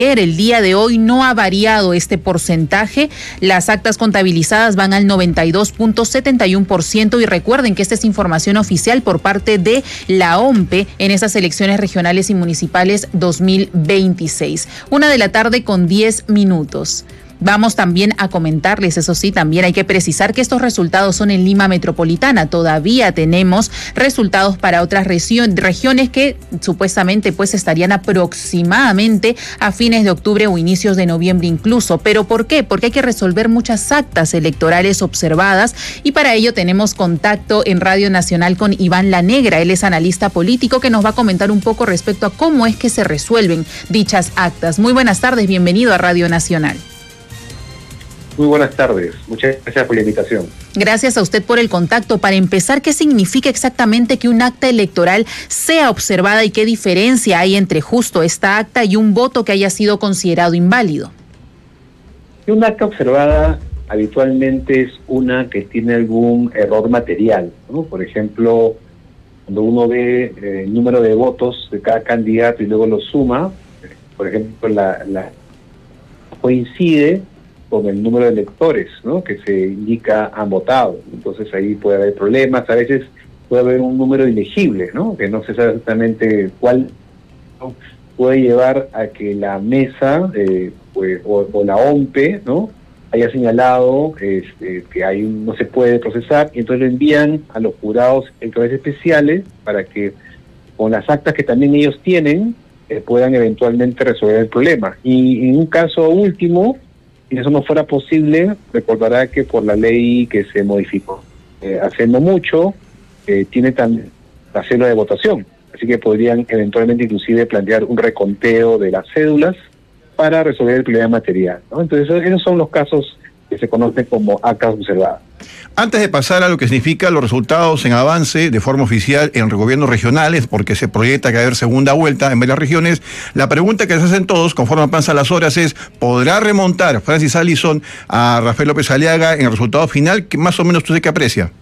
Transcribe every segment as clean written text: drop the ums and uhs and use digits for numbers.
El día de hoy no ha variado este porcentaje. Las actas contabilizadas van al 92.71% y recuerden que esta es información oficial por parte de la OMPE en esas elecciones regionales y municipales 2026. 1:10 p.m. Vamos también a comentarles, eso sí, también hay que precisar que estos resultados son en Lima Metropolitana. Todavía tenemos resultados para otras regiones que supuestamente pues estarían aproximadamente a fines de octubre o inicios de noviembre incluso. ¿Pero por qué? Porque hay que resolver muchas actas electorales observadas y para ello tenemos contacto en Radio Nacional con Iván La Negra. Él es analista político que nos va a comentar un poco respecto a cómo es que se resuelven dichas actas. Muy buenas tardes, bienvenido a Radio Nacional. Muy buenas tardes, muchas gracias por la invitación. Gracias a usted por el contacto. Para empezar, ¿qué significa exactamente que un acta electoral sea observada y qué diferencia hay entre justo esta acta y un voto que haya sido considerado inválido? Un acta observada habitualmente es una que tiene algún error material, ¿no? Por ejemplo, cuando uno ve el número de votos de cada candidato y luego lo suma, por ejemplo, la coincide con el número de electores, ¿no?, que se indica han votado. Entonces ahí puede haber problemas, a veces puede haber un número ilegible, ¿no?, que no se sabe exactamente cuál, ¿no?, puede llevar a que la mesa o la OMPE, ¿no?, haya señalado que ahí no se puede procesar y entonces lo envían a los jurados electorales especiales para que con las actas que también ellos tienen puedan eventualmente resolver el problema. Y en un caso último, si eso no fuera posible, recordará que por la ley que se modificó hace no mucho, tiene también la cédula de votación. Así que podrían eventualmente inclusive plantear un reconteo de las cédulas para resolver el problema material, ¿no? Entonces esos son los casos que se conocen como actas observadas. Antes de pasar a lo que significa los resultados en avance de forma oficial en gobiernos regionales, porque se proyecta que va a haber segunda vuelta en varias regiones, la pregunta que se hacen todos conforme pasan las horas es: ¿podrá remontar Francis Allison a Rafael López Aliaga en el resultado final? Que más o menos usted qué aprecia.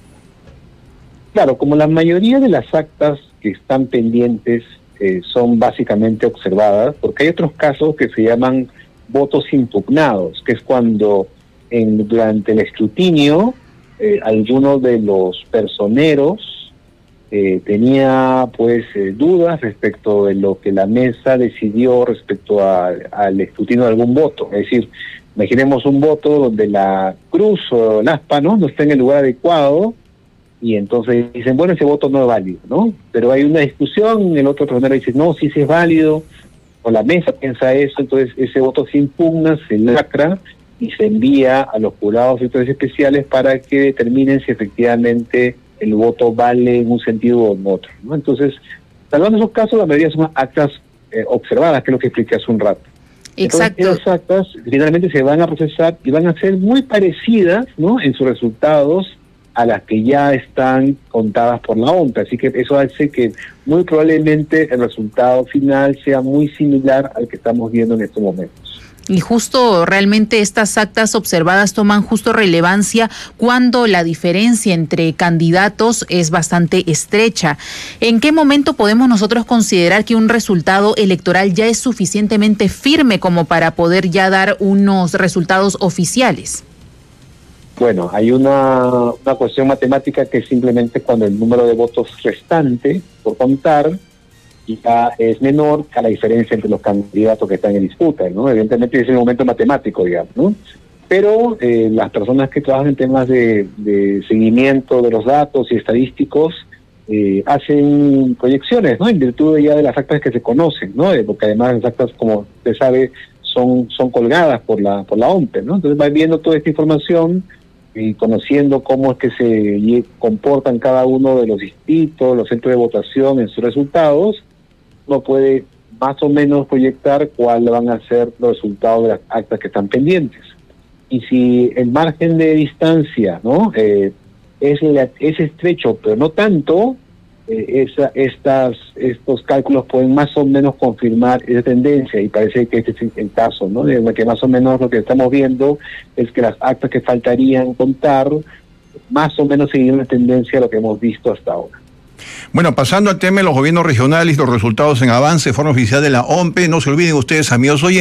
Claro, como la mayoría de las actas que están pendientes son básicamente observadas, porque hay otros casos que se llaman votos impugnados, que es cuando durante el escrutinio alguno de los personeros tenía dudas respecto de lo que la mesa decidió respecto al escrutinio de algún voto. Es decir, imaginemos un voto donde la cruz o el aspa no está en el lugar adecuado y entonces dicen, bueno, ese voto no es válido, ¿no? Pero hay una discusión, el otro personero dice, no, sí es válido, o la mesa piensa eso, entonces ese voto se impugna, se lacra y se envía a los jurados electorales especiales para que determinen si efectivamente el voto vale en un sentido o en otro, ¿no? Entonces, salvando esos casos, la mayoría son actas observadas, que es lo que expliqué hace un rato. Exacto. Entonces, esas actas finalmente se van a procesar y van a ser muy parecidas, ¿no?, en sus resultados a las que ya están contadas por la OMPE. Así que eso hace que muy probablemente el resultado final sea muy similar al que estamos viendo en estos momentos. Y justo realmente estas actas observadas toman justo relevancia cuando la diferencia entre candidatos es bastante estrecha. ¿En qué momento podemos nosotros considerar que un resultado electoral ya es suficientemente firme como para poder ya dar unos resultados oficiales? Bueno, hay una cuestión matemática que es simplemente cuando el número de votos restante por contar ya es menor que la diferencia entre los candidatos que están en disputa, ¿no? Evidentemente es el momento matemático, digamos, ¿no? Pero las personas que trabajan en temas de seguimiento de los datos y estadísticos hacen proyecciones, ¿no?, en virtud ya de las actas que se conocen, ¿no? Porque además las actas, como usted sabe, son colgadas por la OMPE, ¿no? Entonces va viendo toda esta información y conociendo cómo es que se comportan cada uno de los distritos, los centros de votación en sus resultados, uno puede más o menos proyectar cuáles van a ser los resultados de las actas que están pendientes. Y si el margen de distancia, ¿no?, es estrecho, pero no tanto, estos cálculos pueden más o menos confirmar esa tendencia, y parece que este es el caso, ¿no?, de que más o menos lo que estamos viendo es que las actas que faltarían contar más o menos seguir una tendencia a lo que hemos visto hasta ahora. Bueno, pasando al tema de los gobiernos regionales y los resultados en avance de forma oficial de la OMPE, no se olviden ustedes, amigos oyentes,